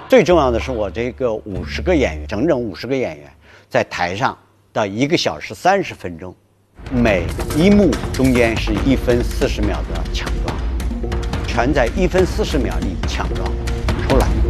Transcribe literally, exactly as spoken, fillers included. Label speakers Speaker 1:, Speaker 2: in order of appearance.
Speaker 1: 最重要的是，我这个五十个演员，整整五十个演员，在台上的一个小时三十分钟，每一幕中间是一分四十秒的抢抓，全在一分四十秒里抢抓出来。